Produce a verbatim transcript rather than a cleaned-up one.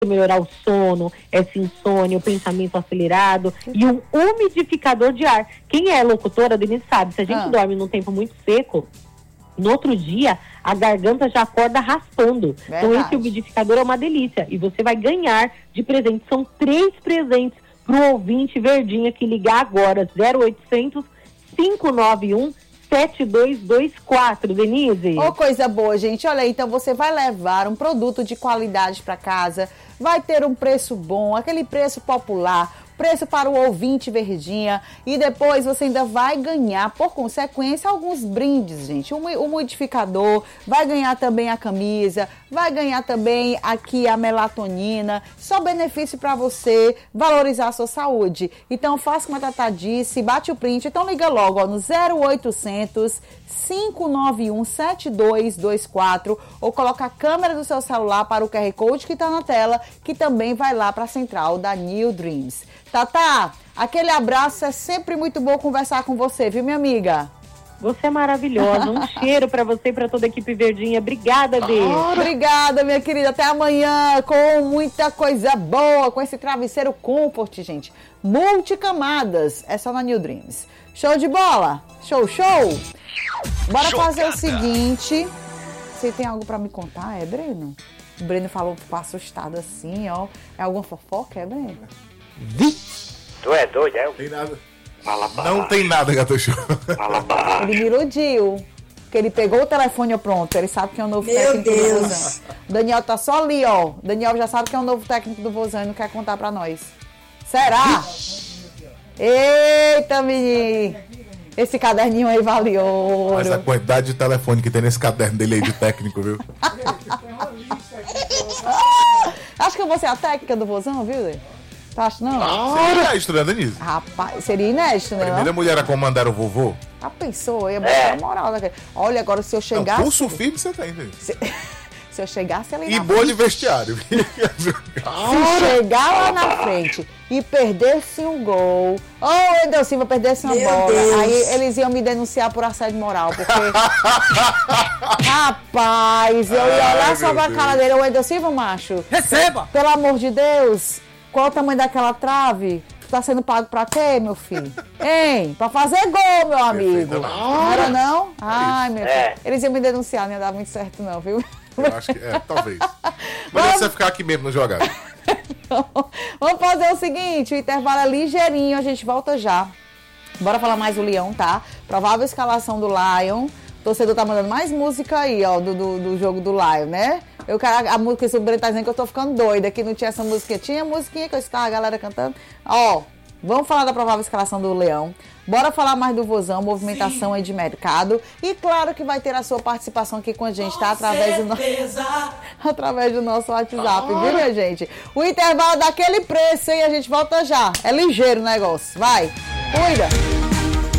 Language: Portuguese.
melhorar o sono, essa insônia, o pensamento acelerado e um umidificador de ar. Quem é locutora, Denise, sabe, se a gente ah. dorme num tempo muito seco, no outro dia a garganta já acorda raspando. Verdade. Então esse umidificador é uma delícia e você vai ganhar de presente. São três presentes pro ouvinte verdinha que ligar agora, zero oitocentos, cinco nove um, sete dois dois quatro, Denise. Ô, coisa boa, gente. Olha aí, então você vai levar um produto de qualidade para casa, vai ter um preço bom, aquele preço popular, preço para o ouvinte verdinha, e depois você ainda vai ganhar, por consequência, alguns brindes, gente. O um, um modificador, vai ganhar também a camisa, vai ganhar também aqui a melatonina, só benefício para você valorizar a sua saúde. Então faça como a Tatá disse, bate o print, então liga logo ó, no zero oitocentos, cinco nove um, sete dois dois quatro ou coloca a câmera do seu celular para o Q R Code que está na tela, que também vai lá para a central da New Dreams. Tatá, aquele abraço, é sempre muito bom conversar com você, viu, minha amiga? Você é maravilhosa, um cheiro pra você e pra toda a equipe verdinha. Obrigada, Bê. Obrigada, minha querida. Até amanhã com muita coisa boa, com esse travesseiro Comfort, gente. Multicamadas, é só na New Dreams. Show de bola? Show, show? Bora Chocada. Fazer o seguinte. Você tem algo pra me contar, é, Breno? O Breno falou, ficou assustado assim, ó. É alguma fofoca, é, Breno? Vi? Tu é doido, é? Não tem nada. Não tem nada, Gato Show. Ele me iludiu. Porque ele pegou o telefone pronto. Ele sabe que é o novo Meu técnico Deus. do Vozão. O Daniel tá só ali, ó. O Daniel já sabe que é o novo técnico do Vozão e não quer contar pra nós. Será? Eita, menino. Esse caderninho aí vale ouro. Mas a quantidade de telefone que tem nesse caderno dele aí de técnico, viu? Acho que eu vou ser a técnica do Vozão, viu, Zé? Tu acha não? Ah, seria inédito, né, Denise? Rapaz, seria inédito, né? Primeira não? mulher a comandar o vovô. Ah, pensou? Eu ia botar é. a moral daquele. Olha, agora se eu chegasse... Não, pulso firme você tem, Denise. Se, se eu chegasse ali e na boa frente... de vestiário. Se chegar lá na frente e perdesse um gol... Ô, oh, Wendel Silva, perdesse uma Meu bola. Deus. Aí eles iam me denunciar por assédio moral, porque... Rapaz, eu ia olhar Ai, só pra Deus. cara dele. Ô, Wendel Silva, macho. Receba! Pelo amor de Deus... Qual o tamanho daquela trave? Tu tá sendo pago pra quê, meu filho? Hein? Pra fazer gol, meu amigo. Não era não? Ai, meu filho. É. Eles iam me denunciar, não ia dar muito certo não, viu? Eu acho que é, talvez. Mas é você ficar aqui mesmo no jogado. Vamos fazer o seguinte, o intervalo é ligeirinho, a gente volta já. Bora falar mais do Leão, tá? Provável escalação do Lion. O torcedor tá mandando mais música aí, ó, do, do, do jogo do Lion, né? Eu quero a música, esse Breno tá dizendo que eu tô ficando doida, que não tinha essa música. Tinha musiquinha que eu estava a galera cantando. Ó, vamos falar da provável escalação do Leão. Bora falar mais do Vozão, movimentação aí de mercado. E claro que vai ter a sua participação aqui com a gente, tá? Através do, no... Através do nosso WhatsApp, viu, minha gente? O intervalo daquele preço, hein? A gente volta já. É ligeiro o negócio. Vai, cuida!